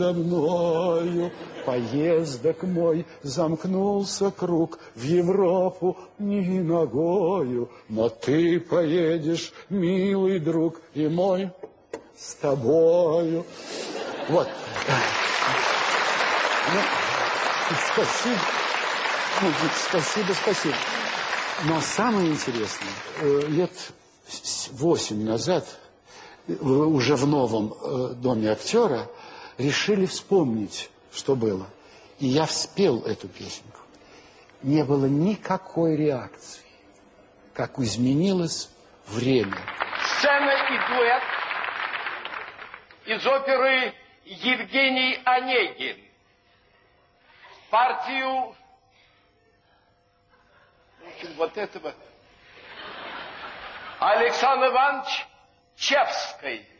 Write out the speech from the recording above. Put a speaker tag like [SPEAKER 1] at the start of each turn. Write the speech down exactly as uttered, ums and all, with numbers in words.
[SPEAKER 1] За мною поездок мой замкнулся круг, в Европу ни ногою, но ты поедешь, милый друг, и мой с тобою. Вот. Ну, спасибо. Ну, спасибо, спасибо. Но самое интересное, лет восемь назад, уже в новом доме актера, решили вспомнить, что было. И я вспел эту песенку. Не было никакой реакции, как изменилось время.
[SPEAKER 2] Сцена и дуэт из оперы «Евгений Онегин». Партию вот этого Александр Иванович Чевской.